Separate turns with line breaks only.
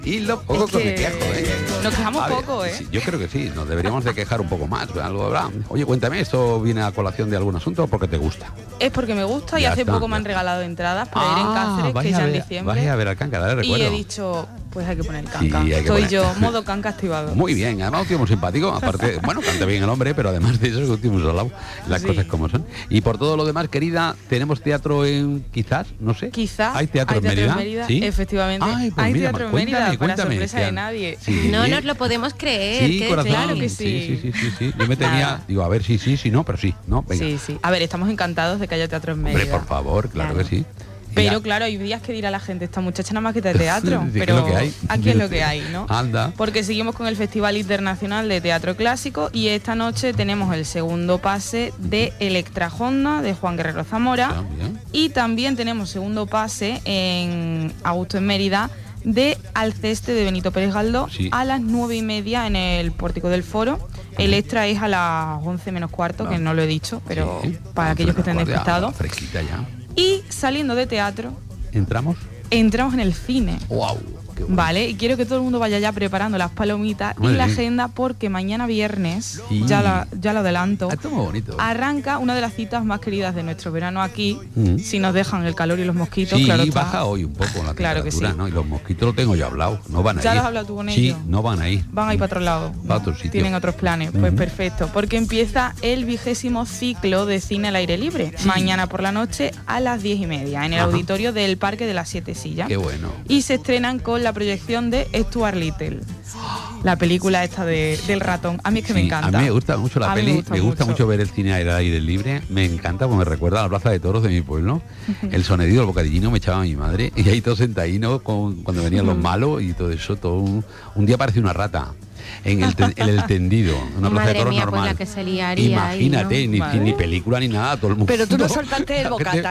Y lo poco que me quejo,
Nos quejamos
ver,
poco,
sí, yo creo que sí, nos deberíamos de quejar un poco más. Algo habrá. Oye, cuéntame, ¿esto viene a colación de algún asunto o porque te gusta?
Es porque me gusta y
Ya
hace
está,
poco me
ya
han
está.
regalado entradas para ir en Cáceres, que ya en diciembre.
Vas a ver al Canca, dale
Y
recuerdo.
he dicho, pues hay que poner
Sí,
canca.
hay que
Estoy
poner.
yo, modo canca activado.
Muy bien, además un tío muy simpático, aparte, bueno, canta bien el hombre, pero además de eso es un tío muy solado, las
Sí.
cosas como son. Y por todo lo demás, querida, tenemos teatro en, quizás, no sé.
Quizás
¿Hay teatro en Mérida? ¿Sí?
Efectivamente.
Ay, pues
hay
mira,
teatro en
cuéntame,
Mérida, para
cuéntame,
sorpresa
que
de nadie.
Sí.
No nos lo podemos creer.
Sí,
que
corazón.
claro que sí.
Sí. Yo me tenía,
Nada.
digo, a ver, sí, no, pero sí, no, venga.
Sí. A ver, estamos encantados de que haya teatro en
Hombre,
Mérida.
por favor, claro que sí.
Pero
Ya.
claro, hay días que dirá la gente, esta muchacha nada más que de teatro,
Sí, ¿qué es
pero
lo que hay?
aquí es lo que hay, ¿no?
Anda.
Porque seguimos con el Festival Internacional de Teatro Clásico y esta noche tenemos el segundo pase de Electra Honda de Juan Guerrero Zamora
Ah, bien.
y también tenemos segundo pase en Augusto en Mérida de Alceste de Benito Pérez Galdós
Sí.
a las 9:30 en el Pórtico del Foro. Electra es a las 11 menos cuarto, que no lo he dicho, pero
Sí.
para aquellos que estén
Guardia,
despistados.
fresquita ya.
Y saliendo de teatro,
¿Entramos?
entramos en el cine.
¡Wow! Qué bueno.
Vale, y quiero que todo el mundo vaya ya preparando las palomitas
Muy
y la
bien.
agenda porque mañana viernes,
Sí.
ya lo adelanto,
Ah, esto es muy bonito.
arranca una de las citas más queridas de nuestro verano aquí,
Mm.
si nos dejan el calor y los mosquitos,
Sí,
claro está.
baja hoy un poco la
Claro que
temperatura,
sí.
¿no? Y los mosquitos lo tengo yo hablado, no van a ir.
¿Ya lo has hablado tú con
Sí,
ellos?
no van a ir.
Van a ir para otro lado.
Para otro sitio.
Tienen otros planes. Pues
Ujú.
perfecto. Porque empieza el 20º ciclo de cine al aire libre. Mañana por la noche a las 10:30 en el
Ajá.
auditorio del Parque de las 7 Sillas.
Qué bueno.
Y se estrenan con la proyección de Stuart Little. La película esta del ratón. A mí es que me
Sí,
encanta.
A mí me gusta mucho la
A mí
peli, me gusta
mucho.
mucho ver el cine al aire libre, me encanta porque me recuerda a la plaza de toros de mi pueblo, el sonidito del bocadillino me echaba mi madre y ahí todos sentadinos cuando venían los malos y todo eso, todo un día parecía una rata. En el tendido, una plaza de
Madre
toros
mía, pues
normal.
la que se liaría ahí,
Imagínate,
¿no?
ni película ni nada, todo el mundo.
Pero tú no soltaste el
La gente-
bocata.